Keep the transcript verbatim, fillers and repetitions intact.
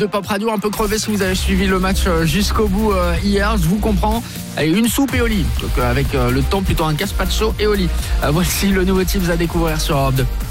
De Pop Radio, un peu crevé si vous avez suivi le match jusqu'au bout euh, hier, je vous comprends. Allez, une soupe et au lit. Donc, euh, avec euh, le temps, plutôt un gazpacho et au lit. Euh, voici le nouveau Tips à découvrir sur Europe deux.